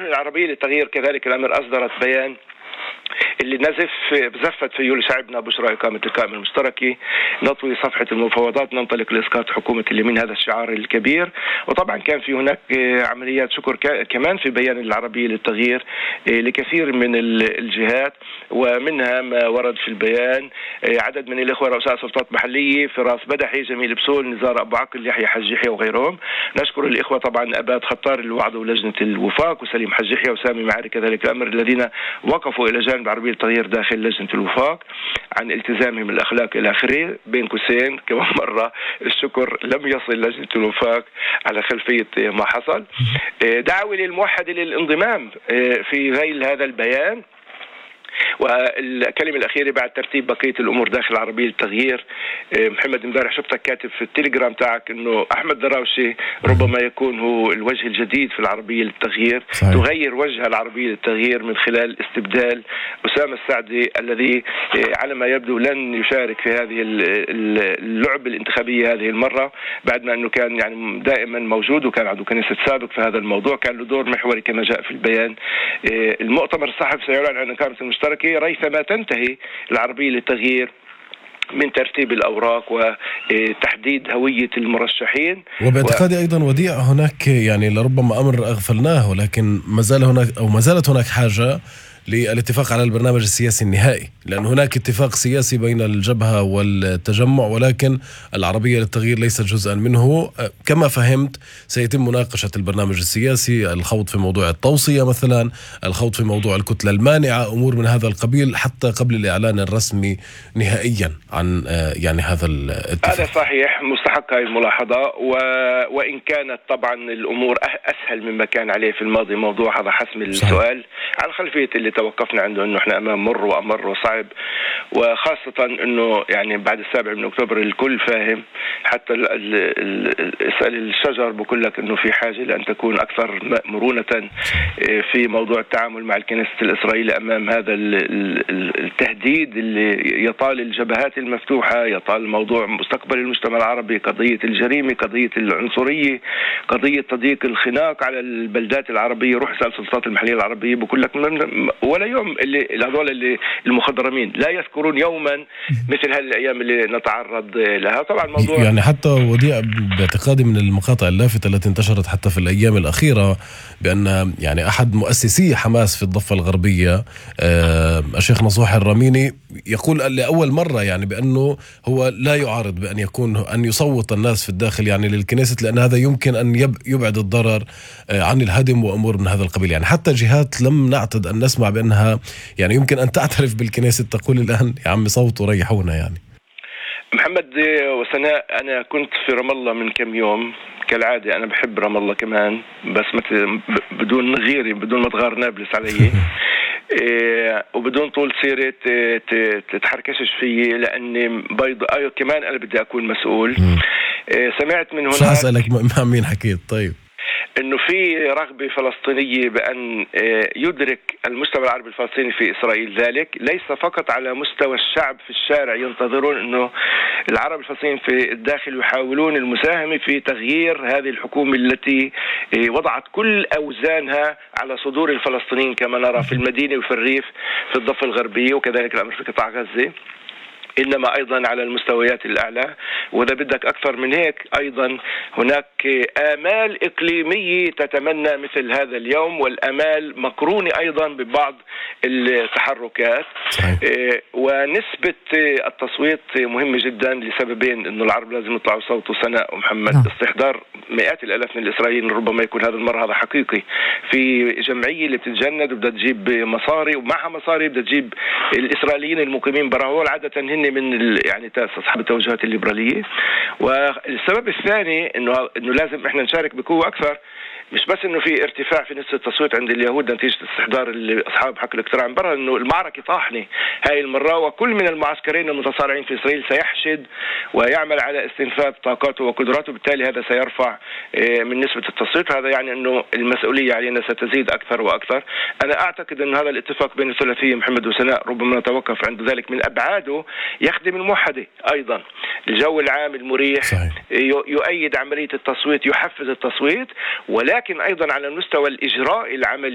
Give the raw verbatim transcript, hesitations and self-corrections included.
العربية للتغيير كذلك الأمر أصدرت بيان اللي نزف زفت فيه لشعبنا بشرى إقامة القائمة المشتركة، نطوي صفحة المفاوضات، ننطلق لإسقاط حكومة اليمين، هذا الشعار الكبير. وطبعا كان في هناك عمليات شكر كمان في بيان العربية للتغيير لكثير من الجهات، ومنها ما ورد في البيان عدد من الإخوة رؤساء سلطات محلية، فراس بدحي، جميل بسول، نزار أبو عقل، يحيى حج يحيى وغيرهم. نشكر الإخوة طبعا أباد خطار اللي وعدوا لجنة الوفاق، وسليم حج يحيى وسامي معاري كذلك الأمر، الذين وقفوا إلى جانب العربية التغيير داخل لجنة الوفاق عن التزامهم الأخلاق إلى آخره. بين قوسين كمان مرة الشكر لم يصل لجنة الوفاق على خلفية ما حصل. دعوة للموحد للانضمام في ذيل هذا البيان. والكلمة الأخيرة بعد ترتيب بقية الأمور داخل العربية للتغيير، محمد امبارح شفتك كاتب في التليجرام تاعك إنه أحمد دراوشي ربما يكون هو الوجه الجديد في العربية للتغيير. صحيح. تغير وجه العربية للتغيير من خلال استبدال أسامة السعدي الذي على ما يبدو لن يشارك في هذه اللعبة الانتخابية هذه المرة، بعد ما أنه كان يعني دائما موجود وكان عضو كنيسة سابق في هذا الموضوع، كان له دور محوري كما جاء في البيان. المؤتمر الصحفي سيعلن عن إقامة المشتركة ريثما تنتهي العربية للتغيير من ترتيب الأوراق وتحديد هوية المرشحين. وباعتقادي و... أيضا وديع هناك يعني لربما أمر أغفلناه، ولكن ما زال هناك أو ما زالت هناك حاجة للاتفاق على البرنامج السياسي النهائي، لأن هناك اتفاق سياسي بين الجبهة والتجمع، ولكن العربية للتغيير ليست جزءا منه. كما فهمت سيتم مناقشة البرنامج السياسي، الخوض في موضوع التوصية مثلا، الخوض في موضوع الكتلة المانعة، أمور من هذا القبيل حتى قبل الإعلان الرسمي نهائيا عن يعني هذا الاتفاق. هذا صحيح، مستحق هذه الملاحظة. و... وإن كانت طبعا الأمور أسهل مما كان عليه في الماضي موضوع هذا حسم السؤال على خلفية اللي توقفنا عنده انه احنا امام مر وامر وصعب، وخاصة انه يعني بعد السابع من اكتوبر الكل فاهم، حتى اسأل الشجر بقول لك انه في حاجة لان تكون اكثر مرونة في موضوع التعامل مع الكنيسة الاسرائيلي امام هذا التهديد اللي يطال الجبهات المفتوحة، يطال موضوع مستقبل المجتمع العربي، قضية الجريمة، قضية العنصرية، قضية تضييق الخناق على البلدات العربية. روح اسأل السلطات المحلية العربية بقول لك ولا يوم اللي هذول اللي المخضرمين لا يذكرون يوما مثل هالايام اللي نتعرض لها. طبعا موضوع يعني حتى وديع باعتقادي من المقاطع اللافتة التي انتشرت حتى في الايام الاخيره بان يعني احد مؤسسي حماس في الضفه الغربيه الشيخ نصوح الراميني يقول لاول مره يعني بانه هو لا يعارض بان يكون ان يصوت الناس في الداخل يعني للكنيسة، لان هذا يمكن ان يبعد الضرر عن الهدم وامور من هذا القبيل. يعني حتى جهات لم نعتد ان نسمع بانها يعني يمكن ان تعترف بالكنيسة تقول الان يا عمي صوتوا ريحونا. يعني محمد وسناء، انا كنت في رام الله من كم يوم كالعادة، أنا بحب رام الله كمان بس مت... بدون غيري، بدون ما تغار نابلس علي إيه وبدون طول سيرة تتحركشش فيي، لأني بيض أيوة كمان أنا بدي أكون مسؤول. إيه سمعت من هناك، شو هسألك مع مين حكيت؟ طيب انه في رغبة فلسطينية بان يدرك المجتمع العربي الفلسطيني في اسرائيل ذلك، ليس فقط على مستوى الشعب في الشارع ينتظرون انه العرب الفلسطينيين في الداخل يحاولون المساهمة في تغيير هذه الحكومة التي وضعت كل اوزانها على صدور الفلسطينيين كما نرى في المدينة وفي الريف في الضفة الغربية، وكذلك الامر في قطاع غزة، إنما أيضا على المستويات الأعلى. وإذا بدك أكثر من هيك أيضا هناك آمال إقليمية تتمنى مثل هذا اليوم، والآمال مقرونة أيضا ببعض التحركات. إيه ونسبة التصويت مهمة جدا لسببين، إنه العرب لازم يطلعوا صوت سناء ومحمد. م. استحضار مئات الآلاف من الإسرائيليين ربما يكون هذا المرة هذا حقيقي في جمعية اللي بتتجند وبدها تجيب مصاري، ومعها مصاري بدها تجيب الإسرائيليين المقيمين برا، هو عادة هن من يعني أصحاب التوجهات الليبرالية. والسبب الثاني إنه إنه لازم إحنا نشارك بقوة أكثر، مش بس إنه في ارتفاع في نسبة التصويت عند اليهود نتيجة استحضار أصحاب حق الاقتراع من برا، إنه المعركة طاحنة هاي المرة، وكل من المعسكرين المتصارعين في إسرائيل سيحشد ويعمل على استنفاذ طاقاته وقدراته، بالتالي هذا سيرفع من نسبة التصويت. هذا يعني إنه المسؤولية علينا ستزيد أكثر وأكثر. أنا أعتقد إنه هذا الاتفاق بين الثلاثية محمد وسناء ربما نتوقف عند ذلك من أبعاده يخدم الموحدة أيضا، الجو العام المريح صحيح. يؤيد عملية التصويت، يحفز التصويت، ولكن أيضا على المستوى الإجراء العملي